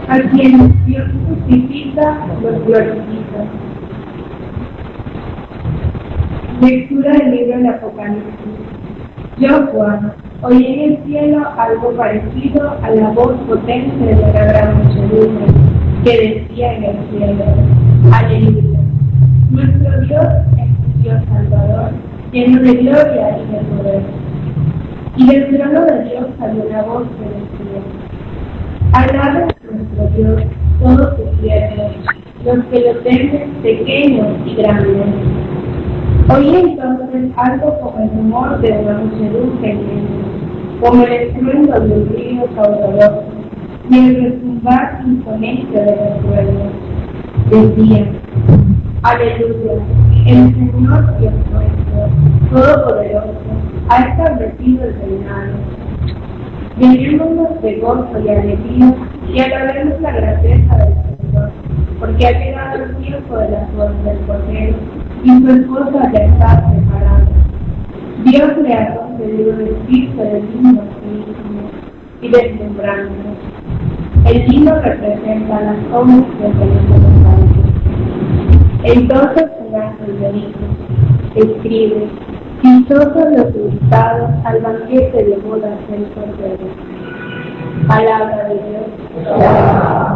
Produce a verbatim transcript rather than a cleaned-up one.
A quien Dios justifica, los glorifica. Lectura del libro del Apocalipsis. Yo, Juan, oí en el cielo algo parecido a la voz potente de la gran muchedumbre que decía en el cielo: Aleluya. Nuestro Dios es un Dios salvador, lleno de gloria y de poder. Y del trono de Dios salió una voz que decía: Alaben a nuestro Dios todos sus siervos, los que lo temen, pequeños y grandes. Oí entonces algo como el rumor de una muchedumbre inmensa, como el estruendo de un río caudaloso, y el retumbar imponente de los ruedos. Decía: Aleluya, el Señor Dios nuestro, Todopoderoso, ha establecido el reinado. Llenémonos de gozo y alegría y alabemos la grandeza del Señor, porque ha llegado el tiempo de la suerte del Cordero y su esposa ya está preparada. Dios le ha concedido vestirse de lino finísimo y deslumbrante. El lino representa las obras del reino de los santos. Entonces el ángel me dijo: escribe: dichosos los invitados al banquete de bodas del Cordero. Palabra de Dios.